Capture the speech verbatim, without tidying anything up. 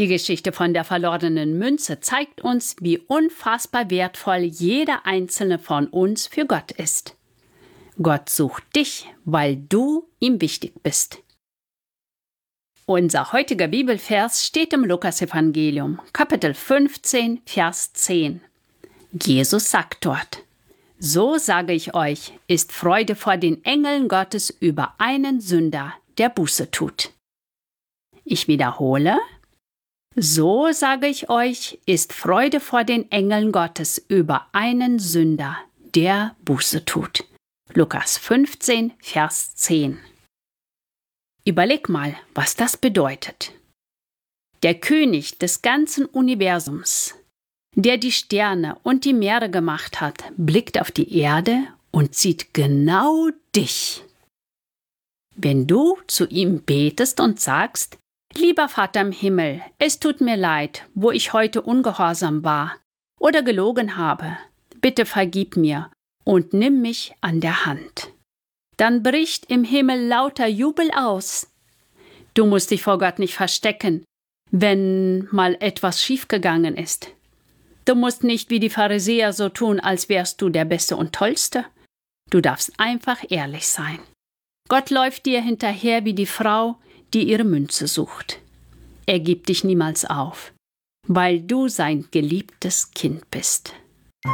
Die Geschichte von der verlorenen Münze zeigt uns, wie unfassbar wertvoll jeder einzelne von uns für Gott ist. Gott sucht dich, weil du ihm wichtig bist. Unser heutiger Bibelvers steht im Lukasevangelium, Kapitel fünfzehn, Vers zehn. Jesus sagt dort: So sage ich euch, ist Freude vor den Engeln Gottes über einen Sünder, der Buße tut. Ich wiederhole: So sage ich euch, ist Freude vor den Engeln Gottes über einen Sünder, der Buße tut. Lukas fünfzehn, Vers zehn. Überleg mal, was das bedeutet. Der König des ganzen Universums, der die Sterne und die Meere gemacht hat, blickt auf die Erde und sieht genau dich. Wenn du zu ihm betest und sagst: Lieber Vater im Himmel, es tut mir leid, wo ich heute ungehorsam war oder gelogen habe, bitte vergib mir und nimm mich an der Hand. Dann bricht im Himmel lauter Jubel aus. Du musst dich vor Gott nicht verstecken, wenn mal etwas schiefgegangen ist. Du musst nicht wie die Pharisäer so tun, als wärst du der Beste und Tollste. Du darfst einfach ehrlich sein. Gott läuft dir hinterher wie die Frau, die ihre Münze sucht. Er gibt dich niemals auf, weil du sein geliebtes Kind bist.